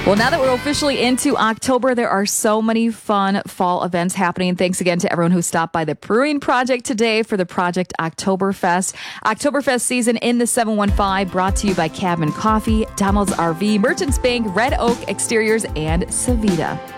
Well, now that we're officially into October, there are so many fun fall events happening. Thanks again to everyone who stopped by the Brewing Project today for the Project Oktoberfest. Oktoberfest season in the 715, brought to you by Cabin Coffee, Donald's RV, Merchants Bank, Red Oak Exteriors, and Savita.